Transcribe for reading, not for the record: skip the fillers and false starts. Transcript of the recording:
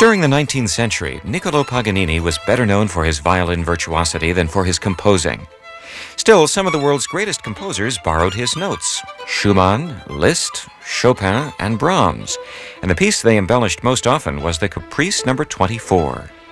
During the 19th century, Niccolò Paganini was better known for his violin virtuosity than for his composing. Still, some of the world's greatest composers borrowed his notes: Schumann, Liszt, Chopin, and Brahms. And the piece they embellished most often was the Caprice No. 24.